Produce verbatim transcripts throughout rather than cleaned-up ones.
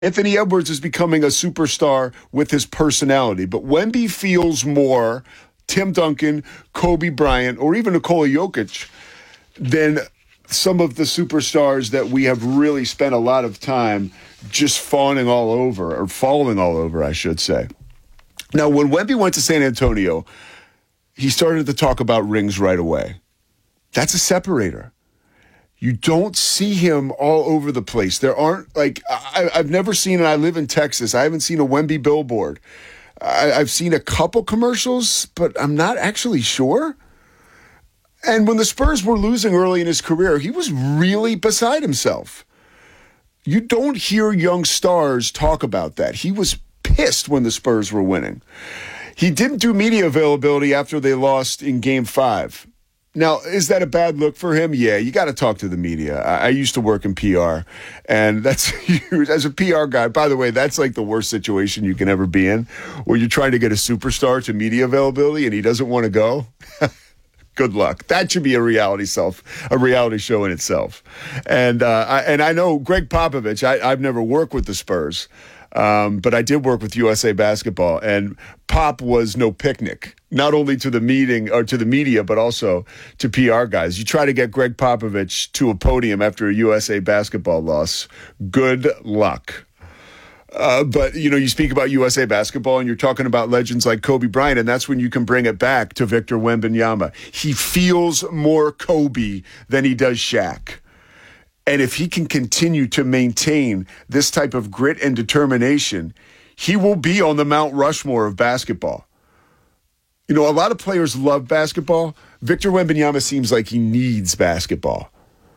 Anthony Edwards is becoming a superstar with his personality, but Wemby feels more Tim Duncan, Kobe Bryant, or even Nikola Jokic than some of the superstars that we have really spent a lot of time just fawning all over, or following all over, I should say. Now, when Wemby went to San Antonio, he started to talk about rings right away. That's a separator. You don't see him all over the place. There aren't, like, I, I've never seen, and I live in Texas, I haven't seen a Wemby billboard. I, I've seen a couple commercials, but I'm not actually sure. And when the Spurs were losing early in his career, he was really beside himself. You don't hear young stars talk about that. He was pissed when the Spurs were winning. He didn't do media availability after they lost in game five. Now, is that a bad look for him? Yeah, you got to talk to the media. I, I used to work in P R, and that's huge. As a P R guy, by the way, that's like the worst situation you can ever be in, where you're trying to get a superstar to media availability and he doesn't want to go. Good luck. That should be a reality self, a reality show in itself. And uh, I, and I know Greg Popovich. I, I've never worked with the Spurs, um, but I did work with U S A Basketball, and Pop was no picnic. Not only to the meeting or to the media, but also to P R guys. You try to get Greg Popovich to a podium after a U S A Basketball loss. Good luck. Uh, but, you know, you speak about U S A Basketball and you're talking about legends like Kobe Bryant, and that's when you can bring it back to Victor Wembanyama. He feels more Kobe than he does Shaq. And if he can continue to maintain this type of grit and determination, he will be on the Mount Rushmore of basketball. You know, a lot of players love basketball. Victor Wembanyama seems like he needs basketball.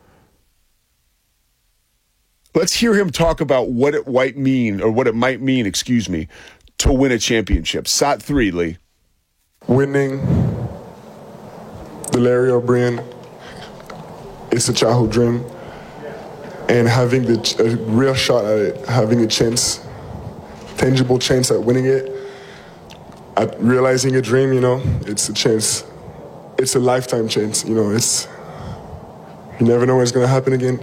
Let's hear him talk about what it might mean, or what it might mean, excuse me, to win a championship. S O T three, Lee. Winning the Larry O'Brien is a childhood dream. And having the ch- a real shot at it, having a chance, tangible chance at winning it, at realizing a dream, you know, it's a chance. It's a lifetime chance, you know. It's, you never know when it's going to happen again.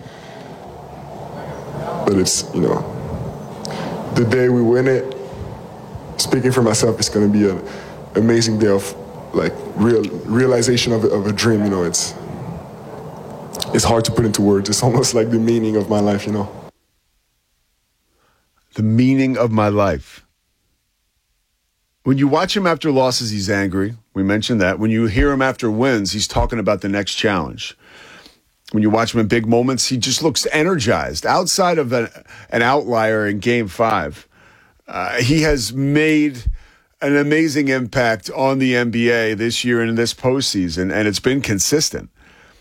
But it's, you know, the day we win it, speaking for myself, it's going to be an amazing day of, like, real realization of a, of a dream, you know. It's, it's hard to put into words. It's almost like the meaning of my life, you know. The meaning of my life. When you watch him after losses, he's angry. We mentioned that. When you hear him after wins, he's talking about the next challenge. When you watch him in big moments, he just looks energized. Outside of an, an outlier in game five, uh, he has made an amazing impact on the N B A this year and in this postseason, and it's been consistent.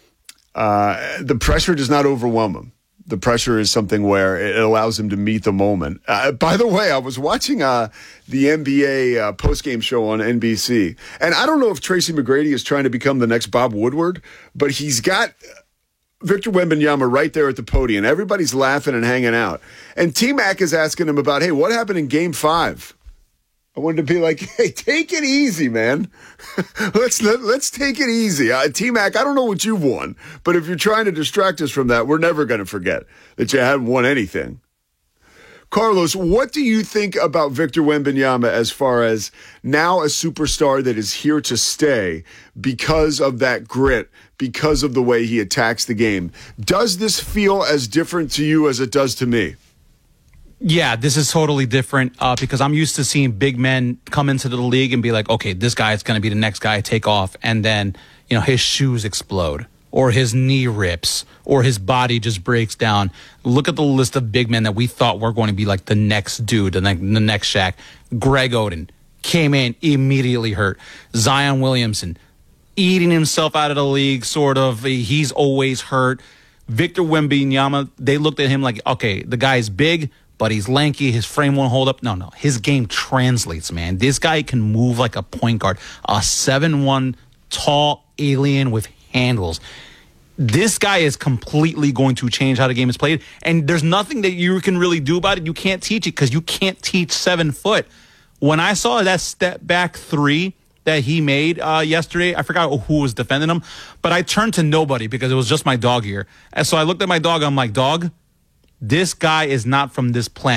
Uh, the pressure does not overwhelm him. The pressure is something where it allows him to meet the moment. Uh, by the way, I was watching uh, the N B A uh, postgame show on N B C, and I don't know if Tracy McGrady is trying to become the next Bob Woodward, but he's got Victor Wembanyama right there at the podium. Everybody's laughing and hanging out. And T-Mac is asking him about, hey, what happened in game five? I wanted to be like, hey, take it easy, man. let's let, let's take it easy. Uh, T-Mac, I don't know what you've won, but if you're trying to distract us from that, we're never going to forget that you haven't won anything. Carlos, what do you think about Victor Wembanyama as far as now a superstar that is here to stay because of that grit, because of the way he attacks the game? Does this feel as different to you as it does to me? Yeah, this is totally different uh, because I'm used to seeing big men come into the league and be like, okay, this guy is going to be the next guy to take off. And then, you know, his shoes explode or his knee rips or his body just breaks down. Look at the list of big men that we thought were going to be like the next dude, the, ne- the next Shaq. Greg Oden came in, immediately hurt. Zion Williamson eating himself out of the league, sort of. He's always hurt. Victor Wembanyama, they looked at him like, okay, the guy's big, but he's lanky. His frame won't hold up. No, no. His game translates, man. This guy can move like a point guard. A seven one tall alien with handles. This guy is completely going to change how the game is played. And there's nothing that you can really do about it. You can't teach it because you can't teach seven foot. When I saw that step back three that he made uh, yesterday, I forgot who was defending him, but I turned to nobody because it was just my dog here. And so I looked at my dog. I'm like, dog, This guy is not from this planet.